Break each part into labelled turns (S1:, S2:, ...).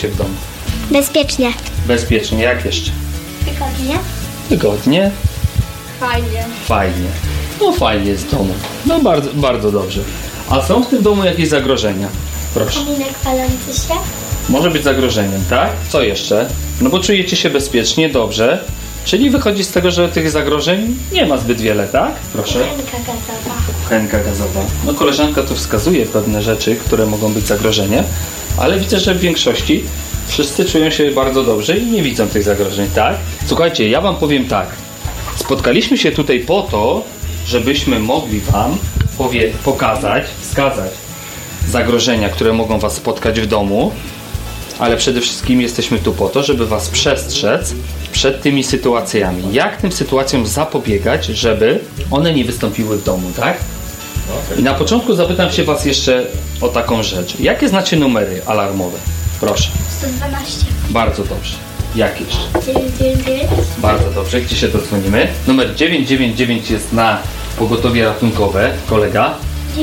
S1: w domu?
S2: Bezpiecznie.
S1: Bezpiecznie, jak jeszcze?
S2: Wygodnie.
S1: Wygodnie?
S2: Fajnie.
S1: Fajnie. No fajnie jest w domu. No bardzo, bardzo dobrze. A są w tym domu jakieś zagrożenia? Proszę.
S2: Kominek palący się.
S1: Może być zagrożeniem, tak? Co jeszcze? No bo czujecie się bezpiecznie, dobrze. Czyli wychodzi z tego, że tych zagrożeń nie ma zbyt wiele, tak? Proszę.
S2: Kuchenka gazowa.
S1: Kuchenka gazowa. No koleżanka tu wskazuje pewne rzeczy, które mogą być zagrożeniem, ale widzę, że w większości wszyscy czują się bardzo dobrze i nie widzą tych zagrożeń, tak? Słuchajcie, ja wam powiem tak. Spotkaliśmy się tutaj po to, żebyśmy mogli wam pokazać, wskazać zagrożenia, które mogą was spotkać w domu, ale przede wszystkim jesteśmy tu po to, żeby was przestrzec przed tymi sytuacjami. Jak tym sytuacjom zapobiegać, żeby one nie wystąpiły w domu, tak? I na początku zapytam się was jeszcze o taką rzecz. Jakie znacie numery alarmowe? Proszę.
S2: 112.
S1: Bardzo dobrze. Jakie jeszcze?
S2: 999.
S1: Bardzo dobrze. Gdzie się dodzwonimy? Numer 999 jest na pogotowie ratunkowe. Kolega?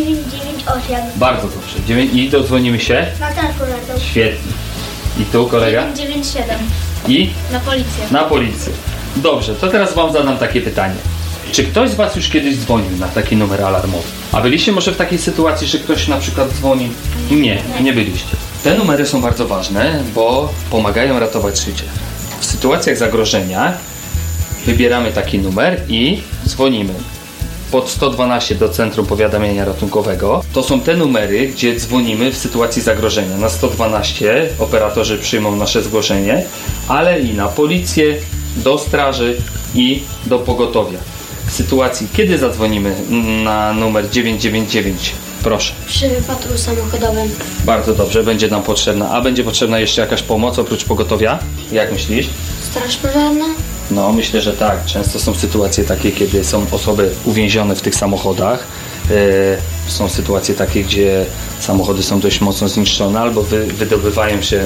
S2: 998.
S1: Bardzo dobrze. I dodzwonimy się?
S2: Na telefon.
S1: Świetnie. I tu kolega?
S2: 997.
S1: I?
S2: Na policję.
S1: Na policję. Dobrze, to teraz wam zadam takie pytanie. Czy ktoś z was już kiedyś dzwonił na taki numer alarmowy? A byliście może w takiej sytuacji, że ktoś na przykład dzwoni? Nie byliście. Te numery są bardzo ważne, bo pomagają ratować życie. W sytuacjach zagrożenia wybieramy taki numer i dzwonimy. Pod 112 do Centrum Powiadamiania Ratunkowego. To są te numery, gdzie dzwonimy w sytuacji zagrożenia. Na 112 operatorzy przyjmą nasze zgłoszenie, ale i na policję, do straży i do pogotowia. W sytuacji, kiedy zadzwonimy na numer 999? Proszę.
S2: Przy patrolu samochodowym.
S1: Bardzo dobrze, będzie nam potrzebna. A będzie potrzebna jeszcze jakaś pomoc oprócz pogotowia? Jak myślisz?
S2: Straż pożarna.
S1: No, myślę, że tak. Często są sytuacje takie, kiedy są osoby uwięzione w tych samochodach. Są sytuacje takie, gdzie samochody są dość mocno zniszczone albo wydobywają się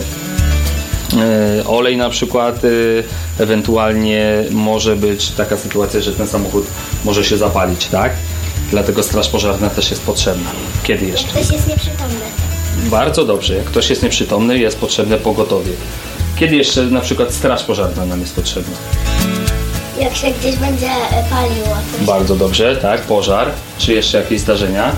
S1: olej na przykład. Ewentualnie może być taka sytuacja, że ten samochód może się zapalić, tak? Dlatego straż pożarna też jest potrzebna. Kiedy jeszcze?
S2: Ktoś jest nieprzytomny.
S1: Bardzo dobrze. Jak ktoś jest nieprzytomny, jest potrzebne pogotowie. Kiedy jeszcze na przykład straż pożarna nam jest potrzebna?
S2: Jak się gdzieś będzie paliło.
S1: Bardzo dobrze, tak, pożar. Czy jeszcze jakieś zdarzenia?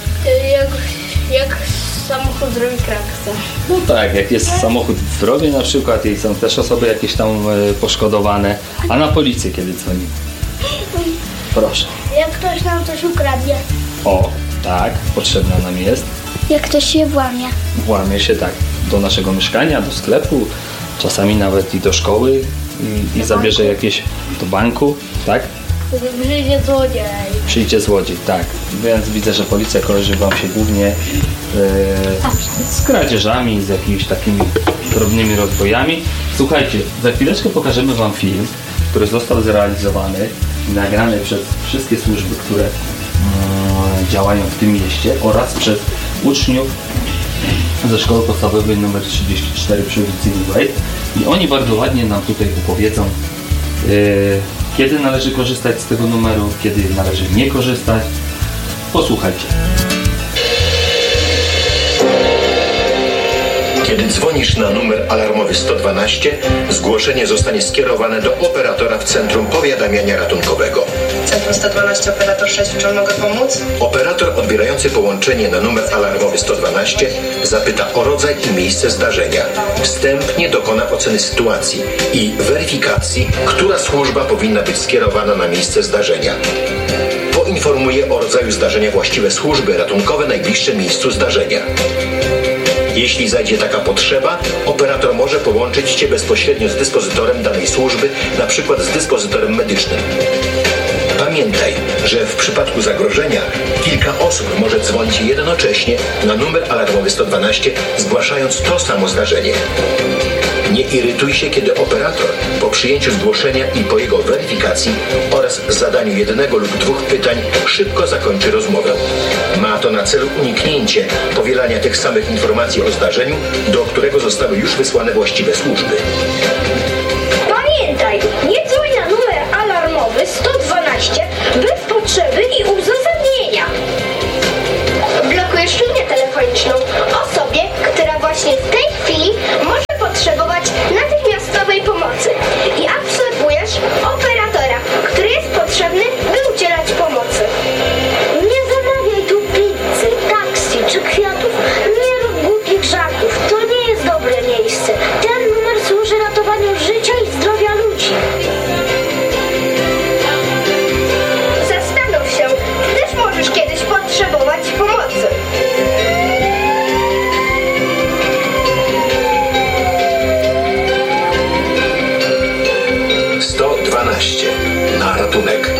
S2: Jak samochód robi kraksa.
S1: No tak, jak jest samochód w drogie na przykład i są też osoby jakieś tam poszkodowane. A na policję kiedy dzwonimy? Proszę.
S2: Jak ktoś nam coś ukradnie.
S1: O, tak, potrzebna nam jest.
S2: Jak ktoś się włamie.
S1: Włamie się tak do naszego mieszkania, do sklepu, czasami nawet i do szkoły i zabierze jakieś do banku, tak?
S2: Przyjdzie złodziej.
S1: Przyjdzie złodziej, tak. Więc widzę, że policja kojarzy wam się głównie z kradzieżami, z jakimiś takimi drobnymi rozbojami. Słuchajcie, za chwileczkę pokażemy wam film, który został zrealizowany i nagrany przez wszystkie służby, które działają w tym mieście oraz przez uczniów ze szkoły podstawowej nr 34 przy ulicy Midway. I oni bardzo ładnie nam tutaj opowiedzą, kiedy należy korzystać z tego numeru, kiedy należy nie korzystać. Posłuchajcie.
S3: Kiedy dzwonisz na numer alarmowy 112, zgłoszenie zostanie skierowane do operatora w Centrum Powiadamiania Ratunkowego.
S4: Centrum 112, operator 6, w czym mogę pomóc?
S3: Operator odbierający połączenie na numer alarmowy 112 zapyta o rodzaj i miejsce zdarzenia. Wstępnie dokona oceny sytuacji i weryfikacji, która służba powinna być skierowana na miejsce zdarzenia. Poinformuje o rodzaju zdarzenia właściwe służby ratunkowe najbliższe miejscu zdarzenia. Jeśli zajdzie taka potrzeba, operator może połączyć Cię bezpośrednio z dyspozytorem danej służby, na przykład z dyspozytorem medycznym. Pamiętaj, że w przypadku zagrożenia kilka osób może dzwonić jednocześnie na numer alarmowy 112, zgłaszając to samo zdarzenie. Nie irytuj się, kiedy operator po przyjęciu zgłoszenia i po jego weryfikacji oraz zadaniu jednego lub dwóch pytań szybko zakończy rozmowę. Ma to na celu uniknięcie powielania tych samych informacji o zdarzeniu, do którego zostały już wysłane właściwe służby.
S5: Pamiętaj, nie dzwoń na numer alarmowy 112 bez potrzeby i uzasadnienia. Blokujesz linię telefoniczną osobie, która właśnie w tej chwili może
S3: ratunek.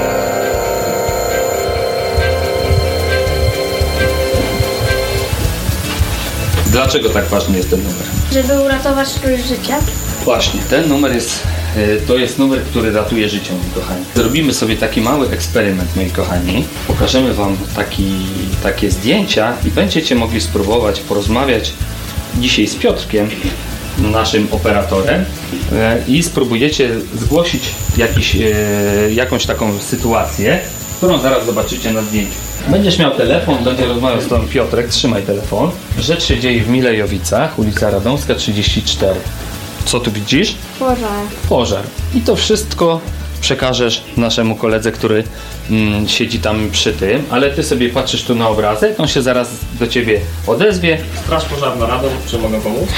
S1: Dlaczego tak ważny jest ten numer?
S5: Żeby uratować czyjeś życie.
S1: Właśnie, ten numer to jest numer, który ratuje życie, moi kochani. Zrobimy sobie taki mały eksperyment, moi kochani. Pokażemy wam takie zdjęcia i będziecie mogli spróbować porozmawiać dzisiaj z Piotrkiem, naszym operatorem, i spróbujecie zgłosić jakąś taką sytuację, którą zaraz zobaczycie na zdjęciu. Będziesz miał telefon, będzie rozmawiał z tobą Piotrek, trzymaj telefon. Rzecz się dzieje w Milejowicach, ulica Radomska 34. Co tu widzisz?
S5: Pożar.
S1: Pożar. I to wszystko przekażesz naszemu koledze, który siedzi tam przy tym, ale ty sobie patrzysz tu na obrazek, on się zaraz do ciebie odezwie.
S6: Straż Pożarna Radom, czy mogę pomóc?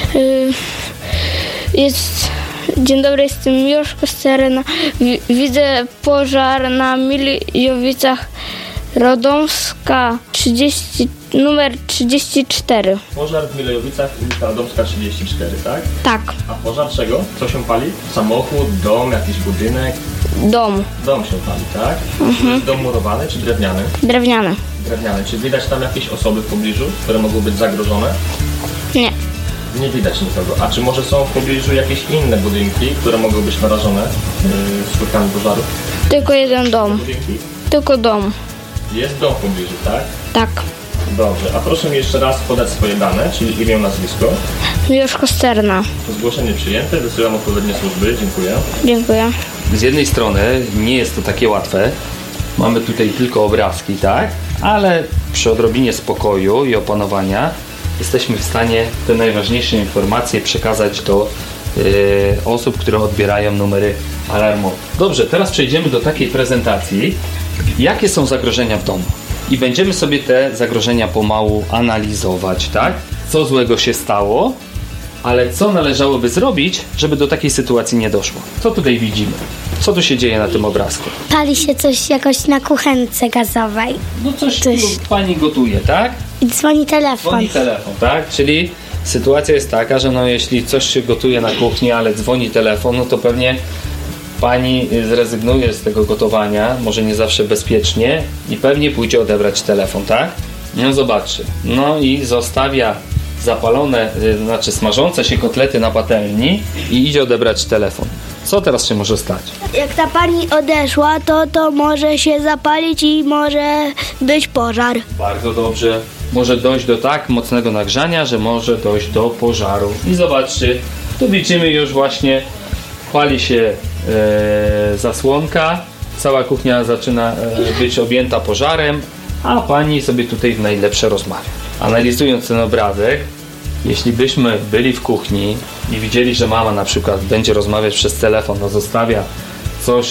S5: Dzień dobry, jestem Miłosz Kosterna. Widzę pożar na Milejowicach Radomska numer 34.
S6: Pożar w Milejowicach, ulica Radomska 34, tak?
S5: Tak,
S6: A pożar czego? Co się pali? Samochód, dom, jakiś budynek?
S5: dom
S6: Dom się pali, tak? Jest dom murowany czy drewniany?
S5: drewniany.
S6: Drewniany. Czy widać tam jakieś osoby w pobliżu, które mogą być zagrożone?
S5: Nie,
S6: Nie widać nikogo. A czy może są w pobliżu jakieś inne budynki, które mogą być narażone skutkami pożaru?
S5: tylko jeden dom.
S6: Budynki?
S5: Tylko dom.
S6: Jest dom w pobliżu, tak?
S5: Tak.
S6: Dobrze. A proszę mi jeszcze raz podać swoje dane, czyli imię, nazwisko.
S5: Miłosz Kosterna.
S6: Zgłoszenie przyjęte, wysyłam odpowiednie służby. Dziękuję.
S5: Dziękuję.
S1: Z jednej strony nie jest to takie łatwe, mamy tutaj tylko obrazki, tak? Ale przy odrobinie spokoju i opanowania jesteśmy w stanie te najważniejsze informacje przekazać do osób, które odbierają numery alarmowe. Dobrze, teraz przejdziemy do takiej prezentacji, jakie są zagrożenia w domu. I będziemy sobie te zagrożenia pomału analizować, tak? Co złego się stało, ale co należałoby zrobić, żeby do takiej sytuacji nie doszło. Co tutaj widzimy? Co tu się dzieje na tym obrazku?
S2: Pali się coś jakoś na kuchence gazowej
S1: No coś tu pani gotuje, tak?
S2: i dzwoni telefon.
S1: Dzwoni telefon, tak? Czyli sytuacja jest taka, że no jeśli coś się gotuje na kuchni, ale dzwoni telefon, no to pewnie pani zrezygnuje z tego gotowania, może nie zawsze bezpiecznie i pewnie pójdzie odebrać telefon, tak? No zobaczcie. No i zostawia zapalone, znaczy smażące się kotlety na patelni i idzie odebrać telefon. Co teraz się może stać?
S2: Jak ta pani odeszła, to może się zapalić i może być pożar.
S1: Bardzo dobrze. Może dojść do tak mocnego nagrzania, że może dojść do pożaru. I zobaczcie, tu widzimy już właśnie, pali się zasłonka, cała kuchnia zaczyna być objęta pożarem, a pani sobie tutaj w najlepsze rozmawia. Analizując ten obrazek, jeśli byśmy byli w kuchni i widzieli, że mama na przykład będzie rozmawiać przez telefon, no zostawia coś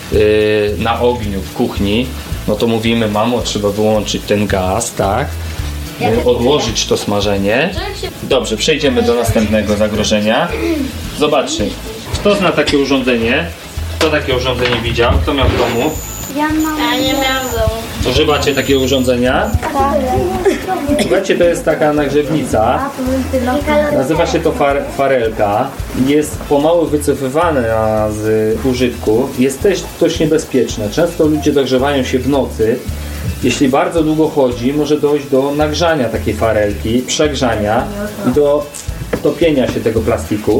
S1: na ogniu w kuchni, no to mówimy: mamo, trzeba wyłączyć ten gaz, tak? Odłożyć to smażenie. Dobrze, przejdziemy do następnego zagrożenia. Zobaczcie, kto zna takie urządzenie? Kto takie urządzenie widział? Kto miał w domu?
S2: Ja nie miałam w domu.
S1: Używacie takiego urządzenia? Słuchajcie, to jest taka nagrzewnica. Nazywa się to farelka. Jest pomału wycofywana z użytku. Jest też dość niebezpieczne. Często ludzie dogrzewają się w nocy. Jeśli bardzo długo chodzi, może dojść do nagrzania takiej farelki, przegrzania i do topienia się tego plastiku.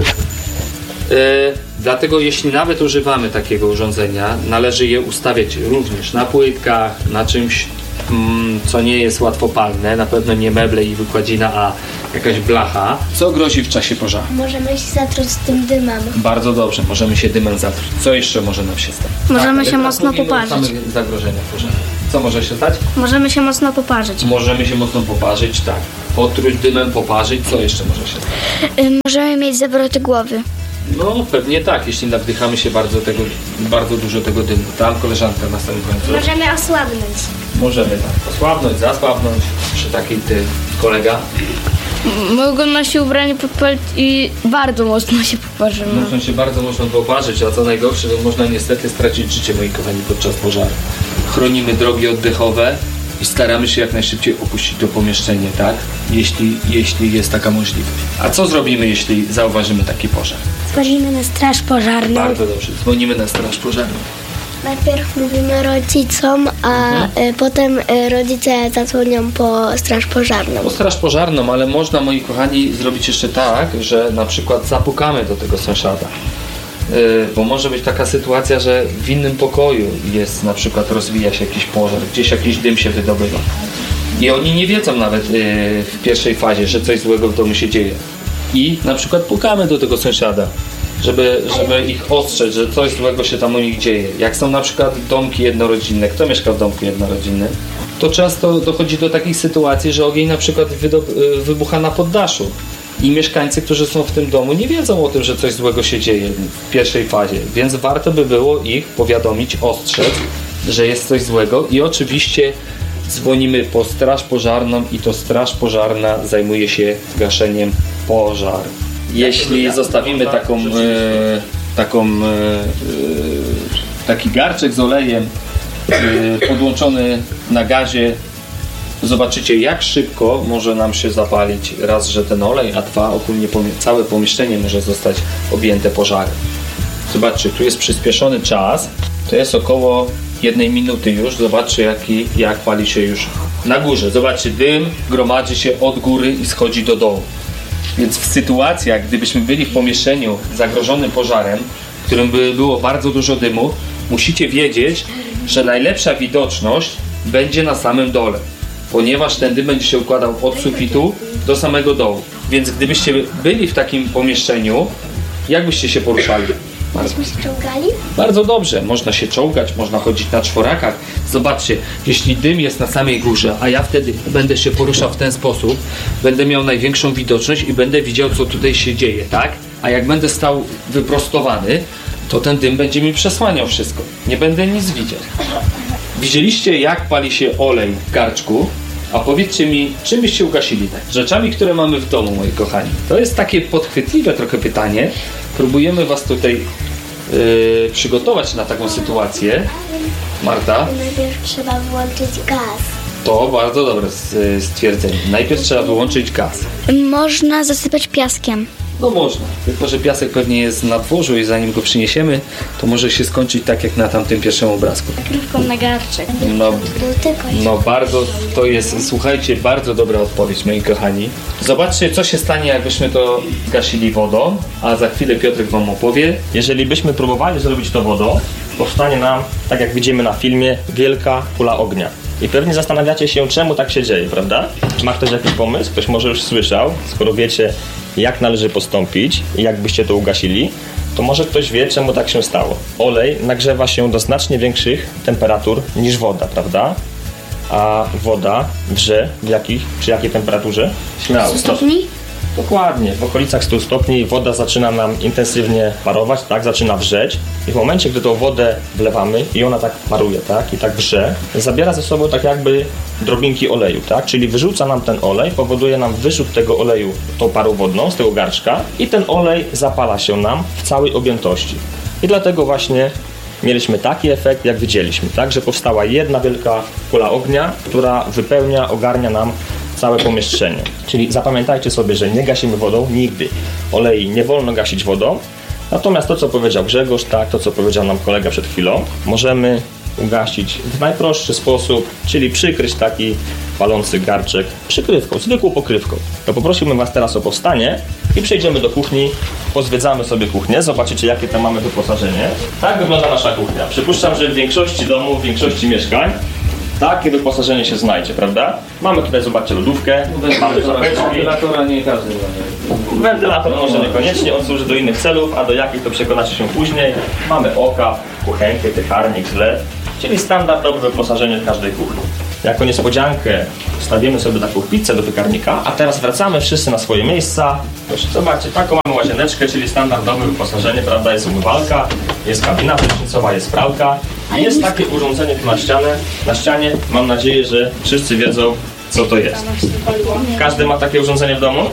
S1: Dlatego jeśli nawet używamy takiego urządzenia, należy je ustawiać również na płytkach, na czymś, co nie jest łatwopalne, na pewno nie meble i wykładzina, a jakaś blacha. Co grozi w czasie pożaru?
S2: Możemy się zatruć tym dymem.
S1: Bardzo dobrze, możemy się dymem zatruć. Co jeszcze może nam się stać?
S5: Możemy się
S1: teraz
S5: mocno
S1: mówimy o
S5: poparzyć.
S1: samych zagrożeniach pożaru. Co może się stać?
S5: Możemy się mocno poparzyć.
S1: Możemy się mocno poparzyć, tak. Potruć dymem, poparzyć. Co jeszcze może się stać?
S2: Możemy mieć zawroty głowy.
S1: No pewnie tak, jeśli nawdychamy się bardzo dużo tego dymu. Tam koleżanka na samym końcu.
S2: Możemy osłabnąć.
S1: Możemy tak osłabnąć, zasłabnąć przy takiej kolega.
S5: Mogą nasi ubranie podpalić i bardzo mocno się poparzymy.
S1: Muszą się bardzo mocno poparzyć, a co najgorsze, to można niestety stracić życie, moi kochani, podczas pożaru. Chronimy drogi oddechowe i staramy się jak najszybciej opuścić to pomieszczenie, tak? Jeśli jest taka możliwość. A co zrobimy, jeśli zauważymy taki pożar?
S2: Dzwonimy na straż pożarną.
S1: Bardzo dobrze, dzwonimy na straż pożarną.
S2: Najpierw mówimy rodzicom, a potem rodzice zadzwonią po straż pożarną.
S1: Po straż pożarną, ale można, moi kochani, zrobić jeszcze tak, że na przykład zapukamy do tego sąsiada. Bo może być taka sytuacja, że w innym pokoju jest, na przykład rozwija się jakiś pożar, gdzieś jakiś dym się wydobywa. I oni nie wiedzą nawet w pierwszej fazie, że coś złego w domu się dzieje. I na przykład pukamy do tego sąsiada, żeby ich ostrzec, że coś złego się tam u nich dzieje. Jak są na przykład domki jednorodzinne, kto mieszka w domku jednorodzinnym, to często dochodzi do takich sytuacji, że ogień na przykład wybucha na poddaszu. I mieszkańcy, którzy są w tym domu, nie wiedzą o tym, że coś złego się dzieje w pierwszej fazie. Więc warto by było ich powiadomić, ostrzec, że jest coś złego. I oczywiście dzwonimy po straż pożarną i to straż pożarna zajmuje się gaszeniem pożaru. Jeśli zostawimy taki garczek z olejem podłączony na gazie, zobaczycie, jak szybko może nam się zapalić raz, że ten olej, a dwa, ogólnie całe pomieszczenie może zostać objęte pożarem. Zobaczcie, tu jest przyspieszony czas, to jest około 1 minuty już. Zobaczcie, jak pali się już na górze. Zobaczcie, dym gromadzi się od góry i schodzi do dołu. Więc w sytuacjach, gdybyśmy byli w pomieszczeniu zagrożonym pożarem, w którym by było bardzo dużo dymu, musicie wiedzieć, że najlepsza widoczność będzie na samym dole, ponieważ ten dym będzie się układał od sufitu do samego dołu. Więc gdybyście byli w takim pomieszczeniu, jak byście się poruszali?
S2: Byśmy się czołgali?
S1: Bardzo dobrze. Można się czołgać, można chodzić na czworakach. Zobaczcie, jeśli dym jest na samej górze, a ja wtedy będę się poruszał w ten sposób, będę miał największą widoczność i będę widział, co tutaj się dzieje, tak? A jak będę stał wyprostowany, to ten dym będzie mi przesłaniał wszystko. Nie będę nic widział. Widzieliście, jak pali się olej w garczku? A powiedzcie mi, czym byście ugasili tak? Rzeczami, które mamy w domu, moi kochani. To jest takie podchwytliwe trochę pytanie. Próbujemy was tutaj przygotować na taką sytuację. Marta?
S2: Najpierw trzeba włączyć gaz.
S1: To bardzo dobre stwierdzenie. Najpierw trzeba wyłączyć gaz.
S2: Można zasypać piaskiem.
S1: No można, tylko że piasek pewnie jest na dworzu i zanim go przyniesiemy, to może się skończyć tak jak na tamtym pierwszym obrazku.
S2: Krywką na garczek.
S1: No bardzo, to jest, słuchajcie, bardzo dobra odpowiedź, moi kochani. Zobaczcie, co się stanie, jakbyśmy to gasili wodą, a za chwilę Piotrek wam opowie.
S6: Jeżeli byśmy próbowali zrobić to wodą, powstanie nam, tak jak widzimy na filmie, wielka kula ognia. I pewnie zastanawiacie się, czemu tak się dzieje, prawda? Ma ktoś jakiś pomysł? Ktoś może już słyszał, skoro wiecie, jak należy postąpić i jak byście to ugasili, to może ktoś wie, czemu tak się stało. Olej nagrzewa się do znacznie większych temperatur niż woda, prawda? A woda wrze przy jakiej temperaturze? Śmiało.
S2: 100 stopni?
S6: Dokładnie, w okolicach 100 stopni woda zaczyna nam intensywnie parować, tak, zaczyna wrzeć i w momencie, gdy tą wodę wlewamy i ona tak paruje, tak, i tak wrze, zabiera ze sobą tak jakby drobinki oleju, tak, czyli wyrzuca nam ten olej, powoduje nam wyrzut tego oleju tą parą wodną z tego garczka i ten olej zapala się nam w całej objętości. I dlatego właśnie mieliśmy taki efekt, jak widzieliśmy, tak, że powstała jedna wielka kula ognia, która wypełnia, ogarnia nam całe pomieszczenie. Czyli zapamiętajcie sobie, że nie gasimy wodą nigdy. Olei nie wolno gasić wodą. Natomiast to, co powiedział Grzegorz, tak, to, co powiedział nam kolega przed chwilą, możemy ugasić w najprostszy sposób, czyli przykryć taki palący garczek przykrywką, zwykłą pokrywką. To poprosiłbym was teraz o powstanie i przejdziemy do kuchni, pozwiedzamy sobie kuchnię, zobaczycie, jakie tam mamy wyposażenie. Tak wygląda nasza kuchnia. Przypuszczam, że w większości domów, w większości mieszkań takie wyposażenie się znajdzie, prawda? Mamy tutaj, zobaczcie, lodówkę, mamy
S1: Wentylatora nie każdy.
S6: wentylator może niekoniecznie, on służy do innych celów, a do jakich to przekonacie się później. Mamy okap, kuchenkę, piekarnik, zlew, czyli standardowe wyposażenie w każdej kuchni. Jako niespodziankę wstawimy sobie taką pizzę do piekarnika, a teraz wracamy wszyscy na swoje miejsca. Proszę, zobaczcie, taką mamy łazieneczkę, czyli standardowe wyposażenie, prawda? Jest umywalka, jest kabina prysznicowa, jest pralka i jest takie urządzenie tu na ścianie. Mam nadzieję, że wszyscy wiedzą, co to jest. Każdy ma takie urządzenie w domu?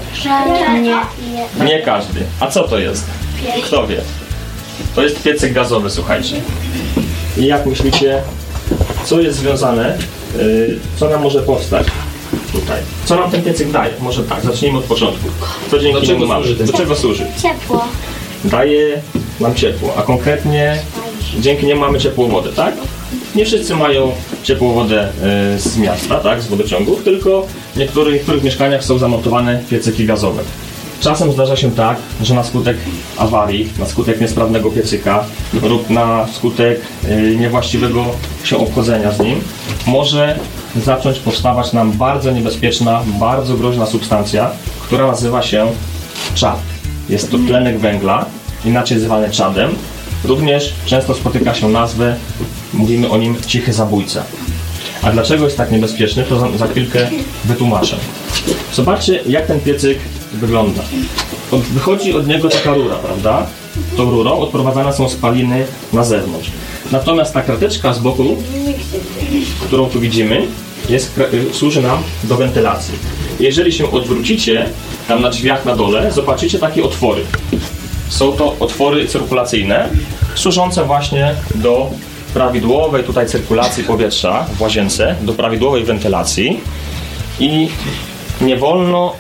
S2: Nie.
S6: Nie każdy. A co to jest? Kto wie? To jest piecyk gazowy, słuchajcie. I jak myślicie, co jest związane, co nam może powstać tutaj? Co nam ten piecyk daje? Może tak, zacznijmy od początku. Co dzięki niemu mamy? Do czego służy?
S2: Ciepło.
S6: Daje nam ciepło, a konkretnie dzięki niemu mamy ciepłą wodę, tak? Nie wszyscy mają ciepłą wodę z miasta, tak? Z wodociągów, tylko w niektórych mieszkaniach są zamontowane piecyki gazowe. Czasem zdarza się tak, że na skutek awarii, na skutek niesprawnego piecyka lub na skutek niewłaściwego się obchodzenia z nim może zacząć powstawać nam bardzo niebezpieczna, bardzo groźna substancja, która nazywa się czad. Jest to tlenek węgla, inaczej zwany czadem. Również często spotyka się nazwę, mówimy o nim cichy zabójca. A dlaczego jest tak niebezpieczny, to za chwilkę wytłumaczę. Zobaczcie, jak ten piecyk wygląda. Wychodzi od niego taka rura, prawda? Tą rurą odprowadzane są spaliny na zewnątrz. Natomiast ta krateczka z boku, którą tu widzimy, służy nam do wentylacji. Jeżeli się odwrócicie, tam na drzwiach na dole, zobaczycie takie otwory. Są to otwory cyrkulacyjne, służące właśnie do prawidłowej tutaj cyrkulacji powietrza w łazience, do prawidłowej wentylacji i nie wolno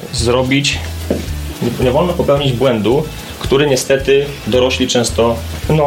S6: popełnić błędu, który niestety dorośli często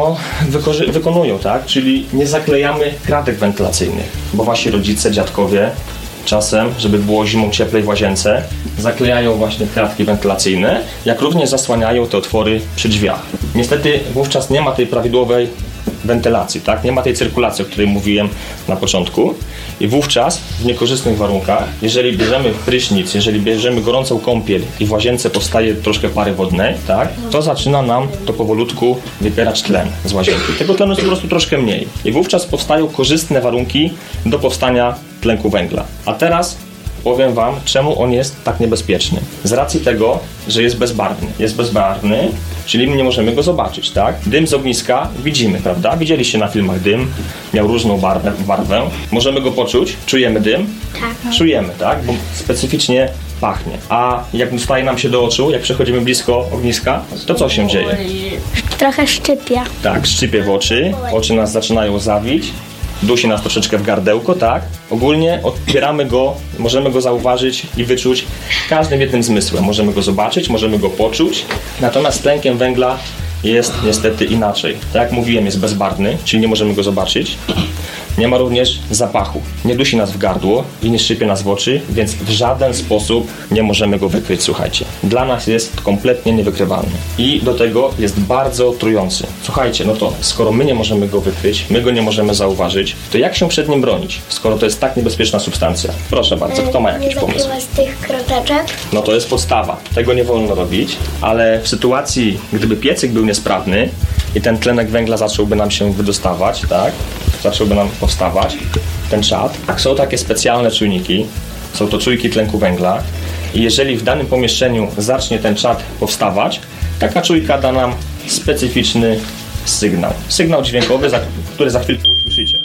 S6: wykonują, tak? Czyli nie zaklejamy kratek wentylacyjnych, bo wasi rodzice, dziadkowie czasem, żeby było zimą cieplej w łazience, zaklejają właśnie kratki wentylacyjne, jak również zasłaniają te otwory przy drzwiach. Niestety wówczas nie ma tej prawidłowej wentylacji, tak? Nie ma tej cyrkulacji, o której mówiłem na początku i wówczas w niekorzystnych warunkach, jeżeli bierzemy prysznic, jeżeli bierzemy gorącą kąpiel i w łazience powstaje troszkę pary wodnej, tak? To zaczyna nam to powolutku wypierać tlen z łazienki. Tego tlenu jest po prostu troszkę mniej i wówczas powstają korzystne warunki do powstania tlenku węgla. A teraz powiem wam, czemu on jest tak niebezpieczny. Z racji tego, że jest bezbarwny. Jest bezbarwny, czyli my nie możemy go zobaczyć, tak? Dym z ogniska widzimy, prawda? Widzieliście na filmach dym, miał różną barwę. Możemy go poczuć, czujemy dym? Tak. Czujemy, tak? Bo specyficznie pachnie. A jak dostaje nam się do oczu, jak przechodzimy blisko ogniska, to co się dzieje?
S2: Trochę szczypia.
S6: Tak, szczypie w oczy nas zaczynają zawić. Dusi nas troszeczkę w gardełko, tak? Ogólnie odpieramy go, możemy go zauważyć i wyczuć każdym jednym zmysłem. Możemy go zobaczyć, możemy go poczuć. Natomiast z tlenkiem węgla jest niestety inaczej. Tak jak mówiłem, jest bezbarwny, czyli nie możemy go zobaczyć. Nie ma również zapachu. Nie dusi nas w gardło i nie szczypie nas w oczy, więc w żaden sposób nie możemy go wykryć, słuchajcie. Dla nas jest kompletnie niewykrywalny. I do tego jest bardzo trujący. Słuchajcie, no to skoro my nie możemy go wykryć, my go nie możemy zauważyć, to jak się przed nim bronić, skoro to jest tak niebezpieczna substancja? Proszę bardzo, kto ma jakiś pomysł?
S2: Z tych krateczek?
S6: No to jest podstawa. Tego nie wolno robić, ale w sytuacji, gdyby piecyk był niesprawny i ten tlenek węgla zacząłby nam się wydostawać, tak? Zacząłby nam powstawać ten czad. Są takie specjalne czujniki, są to czujki tlenku węgla i jeżeli w danym pomieszczeniu zacznie ten czad powstawać, taka czujka da nam specyficzny sygnał dźwiękowy, który za chwilkę usłyszycie.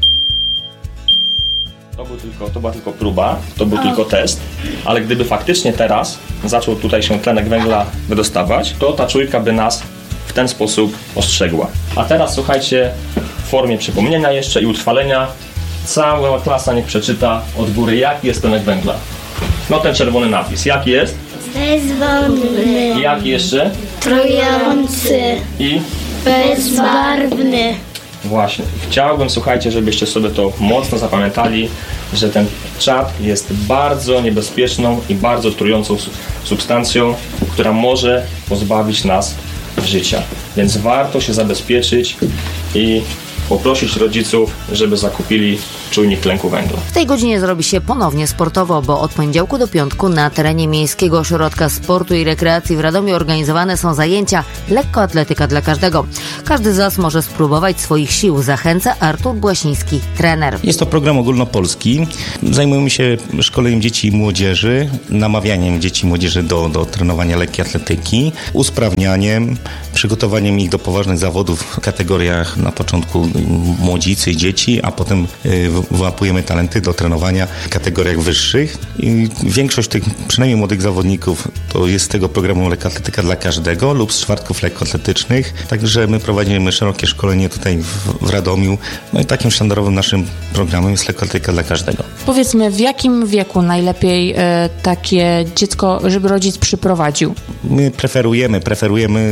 S6: To była tylko próba, to był tylko test, ale gdyby faktycznie teraz zaczął tutaj się tlenek węgla wydostawać, to ta czujka by nas w ten sposób ostrzegła. A teraz słuchajcie, w formie przypomnienia jeszcze i utrwalenia, cała klasa niech przeczyta od góry, jaki jest tlenek węgla. No ten czerwony napis, jaki jest?
S2: Bezwonny.
S6: I jaki jeszcze?
S2: Trujący.
S6: I?
S2: Bezbarwny.
S6: Właśnie. Chciałbym, słuchajcie, żebyście sobie to mocno zapamiętali, że ten czad jest bardzo niebezpieczną i bardzo trującą substancją, która może pozbawić nas życia. Więc warto się zabezpieczyć i poprosić rodziców, żeby zakupili czujnik tlenku węgla.
S7: W tej godzinie zrobi się ponownie sportowo, bo od poniedziałku do piątku na terenie Miejskiego Ośrodka Sportu i Rekreacji w Radomiu organizowane są zajęcia lekkoatletyka dla każdego. Każdy z nas może spróbować swoich sił, zachęca Artur Błasiński, trener.
S8: Jest to program ogólnopolski. Zajmujemy się szkoleniem dzieci i młodzieży, namawianiem dzieci i młodzieży do trenowania lekkiej atletyki, usprawnianiem, przygotowaniem ich do poważnych zawodów w kategoriach na początku młodzicy i dzieci, a potem wyłapujemy talenty do trenowania w kategoriach wyższych. I większość tych, przynajmniej młodych zawodników, to jest z tego programu lekkoatletyka dla każdego lub z czwartków lekkoatletycznych. Także my prowadzimy szerokie szkolenie tutaj w Radomiu. No i takim sztandarowym naszym programem jest lekkoatletyka dla każdego.
S9: Powiedzmy, w jakim wieku najlepiej takie dziecko, żeby rodzic przyprowadził?
S8: My preferujemy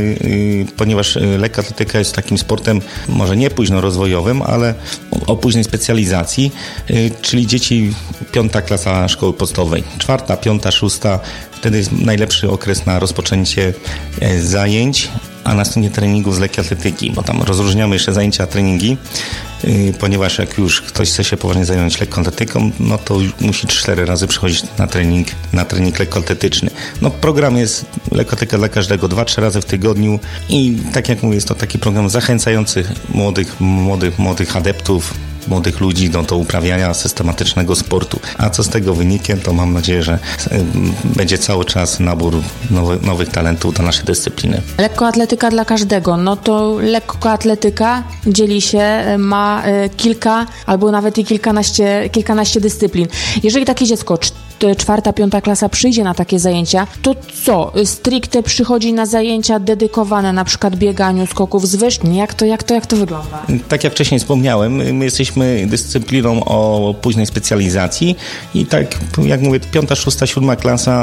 S8: ponieważ lekkoatletyka jest takim sportem może nie późnorozwojowym, ale o późnej specjalizacji, czyli dzieci 5. klasa szkoły podstawowej, 4., 5., 6. Wtedy jest najlepszy okres na rozpoczęcie zajęć, a następnie treningów z lekkiej atletyki, bo tam rozróżniamy jeszcze zajęcia, treningi, ponieważ jak już ktoś chce się poważnie zająć lekkoatletyką, no to musi 4 razy przychodzić na trening lekkoatletyczny. No program jest lekkoatletyka dla każdego 2-3 razy w tygodniu i tak jak mówię, jest to taki program zachęcający młodych adeptów, młodych ludzi do uprawiania systematycznego sportu. A co z tego wynikiem, to mam nadzieję, że będzie cały czas nabór nowych talentów do naszej dyscypliny.
S9: Lekkoatletyka dla każdego. No to lekkoatletyka dzieli się, ma kilka albo nawet i kilkanaście dyscyplin. Jeżeli takie dziecko 4., 5. klasa przyjdzie na takie zajęcia, to co? Stricte przychodzi na zajęcia dedykowane na przykład bieganiu, skoków z wyżyn? Jak to wygląda?
S8: Tak jak wcześniej wspomniałem, my jesteśmy dyscypliną o późnej specjalizacji i tak jak mówię, 5., 6., 7. klasa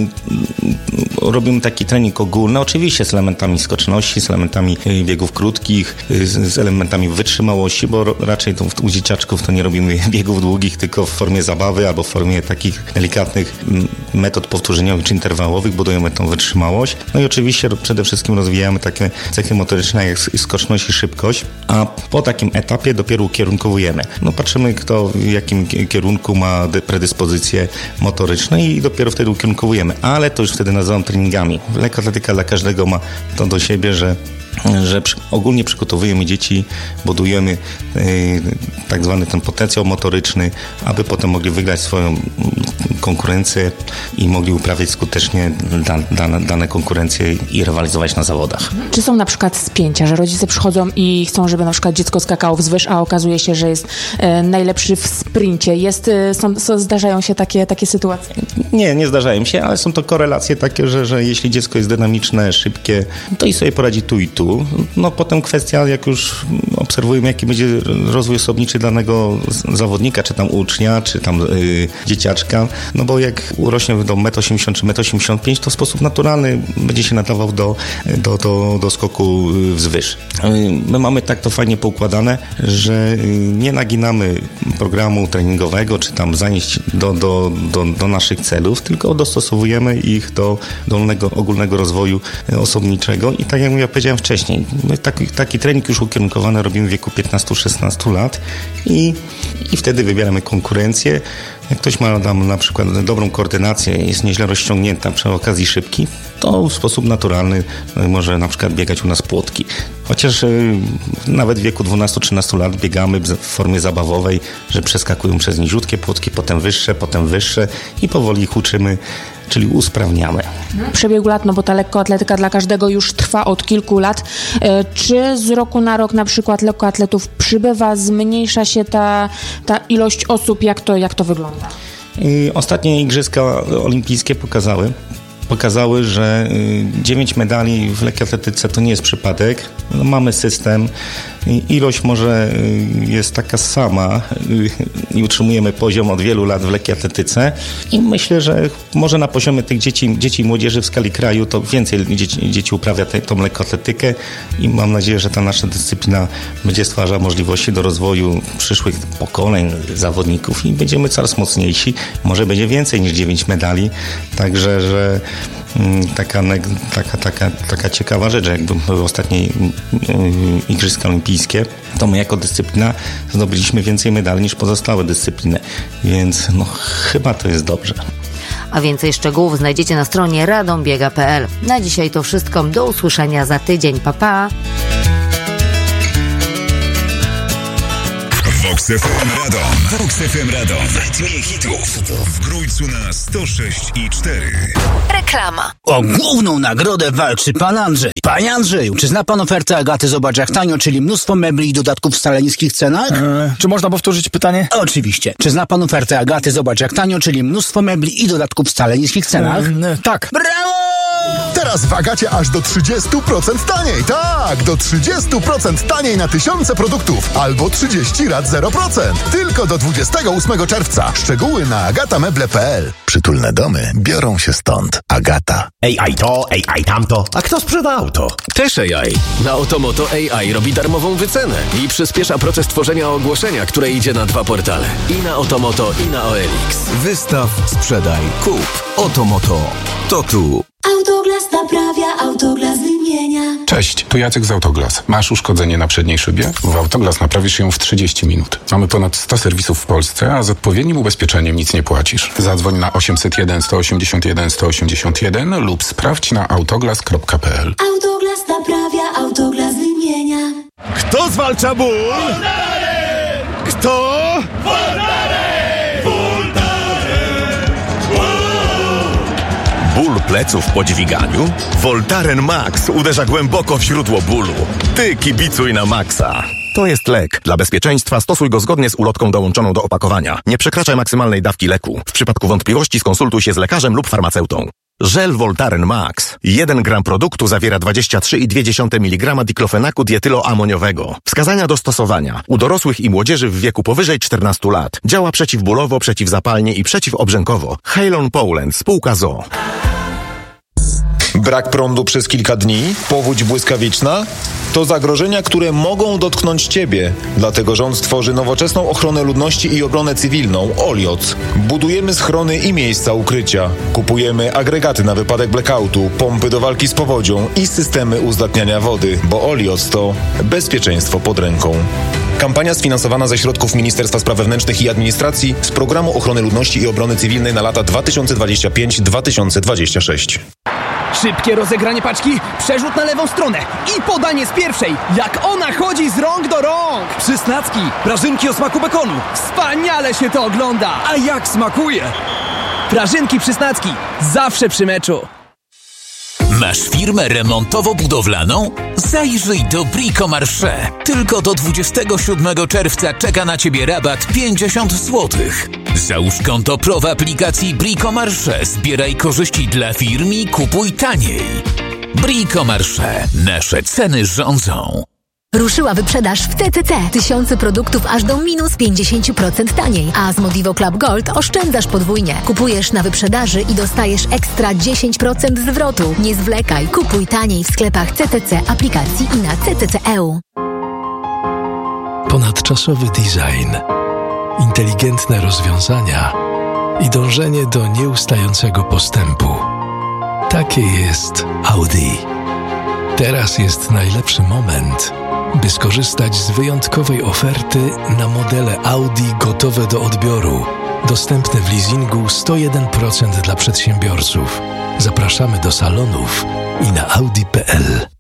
S8: robimy taki trening ogólny, oczywiście z elementami skoczności, z elementami biegów krótkich, z elementami wytrzymałości, bo raczej u dzieciaczków to nie robimy biegów długich, tylko w formie zabawy albo w formie takich delikatnych metod powtórzeniowych czy interwałowych, budujemy tą wytrzymałość. No i oczywiście przede wszystkim rozwijamy takie cechy motoryczne jak skoczność i szybkość, a po takim etapie dopiero ukierunkowujemy. No patrzymy, kto w jakim kierunku ma predyspozycje motoryczne i dopiero wtedy ukierunkowujemy, ale to już wtedy nazywam treningami. Lekkoatletyka dla każdego ma to do siebie, że ogólnie przygotowujemy dzieci, budujemy tak zwany ten potencjał motoryczny, aby potem mogli wygrać swoją konkurencję i mogli uprawiać skutecznie dane konkurencje i rywalizować na zawodach.
S9: Czy są na przykład spięcia, że rodzice przychodzą i chcą, żeby na przykład dziecko skakało wzwyż, a okazuje się, że jest najlepszy w sprincie? Zdarzają się takie sytuacje?
S8: Nie zdarzają się, ale są to korelacje takie, że jeśli dziecko jest dynamiczne, szybkie, to i sobie poradzi tu i tu. No potem kwestia, jak już obserwujemy, jaki będzie rozwój osobniczy danego zawodnika, czy tam ucznia, czy tam dzieciaczka, no bo jak urośnie do 1,80 m czy 1,85 m, to w sposób naturalny będzie się nadawał do skoku wzwyż. My mamy tak to fajnie poukładane, że nie naginamy programu treningowego, czy tam zajęć do naszych celów, tylko dostosowujemy ich do ogólnego rozwoju osobniczego i tak jak ja powiedziałem wcześniej, my taki trening już ukierunkowany robimy w wieku 15-16 lat i wtedy wybieramy konkurencję. Jak ktoś ma tam na przykład dobrą koordynację, jest nieźle rozciągnięta, przy okazji szybki, to w sposób naturalny może na przykład biegać u nas płotki. Chociaż nawet w wieku 12-13 lat biegamy w formie zabawowej, że przeskakują przez niziutkie płotki, potem wyższe i powoli ich uczymy, czyli usprawniamy.
S9: W przebiegu lat, no bo ta lekkoatletyka dla każdego już trwa od kilku lat. Czy z roku na rok na przykład lekkoatletów przybywa, zmniejsza się ta ilość osób? Jak to wygląda?
S8: Ostatnie igrzyska olimpijskie pokazały, że 9 medali w lekkoatletyce to nie jest przypadek. No, mamy system, ilość może jest taka sama i utrzymujemy poziom od wielu lat w lekkiej atletyce i myślę, że może na poziomie tych dzieci i młodzieży w skali kraju to więcej dzieci uprawia tą lekkoatletykę i mam nadzieję, że ta nasza dyscyplina będzie stwarzała możliwości do rozwoju przyszłych pokoleń zawodników i będziemy coraz mocniejsi. Może będzie więcej niż 9 medali, także że taka ciekawa rzecz, że jakby były ostatnie igrzyska olimpijskie, to my jako dyscyplina zdobyliśmy więcej medali niż pozostałe dyscypliny, więc chyba to jest dobrze.
S7: A więcej szczegółów znajdziecie na stronie radombiega.pl. Na dzisiaj to wszystko. Do usłyszenia za tydzień. Pa, pa!
S10: Vox FM Radom. Vox FM Radom. W rytmie hitów. W Grójcu na 106,4.
S11: Reklama. O główną nagrodę walczy pan Andrzej. Panie Andrzeju, czy zna pan ofertę Agaty Zobacz jak tanio, czyli mnóstwo mebli i dodatków w wcale niskich cenach?
S12: Czy można powtórzyć pytanie?
S11: Oczywiście. Czy zna pan ofertę Agaty Zobacz jak tanio, czyli mnóstwo mebli i dodatków w wcale niskich cenach?
S12: Tak.
S11: Brawo!
S13: Teraz w Agacie aż do 30% taniej. Tak, do 30% taniej na tysiące produktów. Albo 30 rat 0%. Tylko do 28 czerwca. Szczegóły na agatameble.pl.
S14: Przytulne domy biorą się stąd. Agata.
S15: AI to, AI tamto. A kto sprzeda auto?
S16: Też AI. Na Otomoto AI robi darmową wycenę i przyspiesza proces tworzenia ogłoszenia, które idzie na 2 portale. I na Otomoto, i na OLX.
S15: Wystaw, sprzedaj, kup. Otomoto. To tu.
S17: Autoglas naprawia, Autoglas wymienia.
S18: Cześć, tu Jacek z Autoglas. Masz uszkodzenie na przedniej szybie? W Autoglas naprawisz ją w 30 minut. Mamy ponad 100 serwisów w Polsce, a z odpowiednim ubezpieczeniem nic nie płacisz. Zadzwoń na 801 181 181 lub sprawdź na autoglas.pl.
S17: Autoglas naprawia, Autoglas wymienia.
S15: Kto zwalcza ból? Kto? Ból pleców po dźwiganiu? Voltaren Max uderza głęboko w źródło bólu. Ty kibicuj na Maxa. To jest lek. Dla bezpieczeństwa stosuj go zgodnie z ulotką dołączoną do opakowania. Nie przekraczaj maksymalnej dawki leku. W przypadku wątpliwości skonsultuj się z lekarzem lub farmaceutą. Żel Voltaren Max. 1 gram produktu zawiera 23,2 mg diklofenaku dietyloamoniowego. Wskazania do stosowania. U dorosłych i młodzieży w wieku powyżej 14 lat. Działa przeciwbólowo, przeciwzapalnie i przeciwobrzękowo. Halon Poland, spółka ZOO.
S19: Brak prądu przez kilka dni? Powódź błyskawiczna? To zagrożenia, które mogą dotknąć Ciebie. Dlatego rząd tworzy nowoczesną ochronę ludności i obronę cywilną OLIOC. Budujemy schrony i miejsca ukrycia. Kupujemy agregaty na wypadek blackoutu, pompy do walki z powodzią i systemy uzdatniania wody, bo OLIOC to bezpieczeństwo pod ręką. Kampania sfinansowana ze środków Ministerstwa Spraw Wewnętrznych i Administracji z Programu Ochrony Ludności i Obrony Cywilnej na lata 2025-2026.
S20: Szybkie rozegranie paczki, przerzut na lewą stronę i podanie z pierwszej. Jak ona chodzi z rąk do rąk.
S21: Przysnacki, prażynki o smaku bekonu.
S20: Wspaniale się to ogląda.
S21: A jak smakuje?
S20: Prażynki Przysnacki, zawsze przy meczu.
S22: Masz firmę remontowo-budowlaną? Zajrzyj do Bricomarché. Tylko do 27 czerwca czeka na Ciebie rabat 50 zł. Załóż konto Pro w aplikacji Bricomarché. Zbieraj korzyści dla firm i kupuj taniej. Bricomarché. Nasze ceny rządzą.
S23: Ruszyła wyprzedaż w CCC. Tysiące produktów aż do minus 50% taniej. A z Modivo Club Gold oszczędzasz podwójnie. Kupujesz na wyprzedaży i dostajesz ekstra 10% zwrotu. Nie zwlekaj. Kupuj taniej w sklepach CCC, aplikacji i na CCC.eu.
S24: Ponadczasowy design, inteligentne rozwiązania i dążenie do nieustającego postępu. Takie jest Audi. Teraz jest najlepszy moment, by skorzystać z wyjątkowej oferty na modele Audi gotowe do odbioru. Dostępne w leasingu 101% dla przedsiębiorców. Zapraszamy do salonów i na audi.pl.